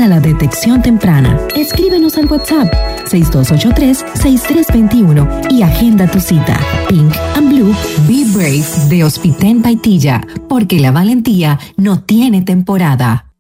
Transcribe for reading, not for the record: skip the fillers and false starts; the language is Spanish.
para la detección temprana. Escríbenos al WhatsApp 6283-6321 y agenda tu cita. Pink and Blue, Be Brave de Hospitén Paitilla, porque la valentía no tiene temporada.